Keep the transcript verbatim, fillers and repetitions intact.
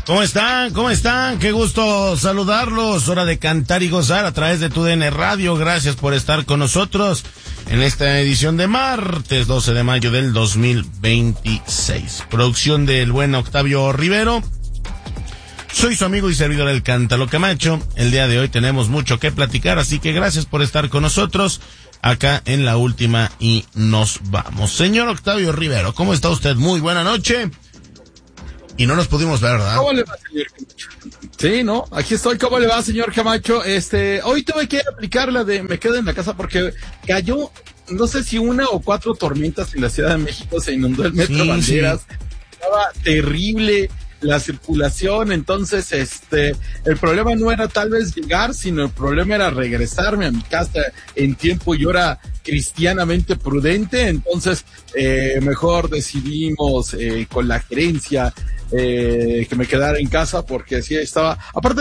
¿Cómo están? ¿Cómo están? Qué gusto saludarlos. Hora de cantar y gozar a través de tu D N Radio. Gracias por estar con nosotros en esta edición de martes doce de mayo del dos mil veintiséis. Producción del buen Octavio Rivero. Soy su amigo y servidor el Cántalo Camacho. El día de hoy tenemos mucho que platicar, así que gracias por estar con nosotros acá en la última y nos vamos. Señor Octavio Rivero, ¿cómo está usted? Muy buena noche. Y no nos pudimos ver, ¿verdad? ¿Cómo le va, señor Camacho? Sí, ¿no? Aquí estoy. ¿Cómo le va, señor Camacho? Este, hoy tuve que aplicar la de me quedo en la casa porque cayó, no sé si una o cuatro tormentas en la Ciudad de México, se inundó el Metro Sí, Banderas, sí. Estaba terrible la circulación, entonces, este, el problema no era tal vez llegar, sino el problema era regresarme a mi casa en tiempo y hora cristianamente prudente, entonces, eh, mejor decidimos, eh, con la gerencia, eh, que me quedara en casa porque sí estaba, aparte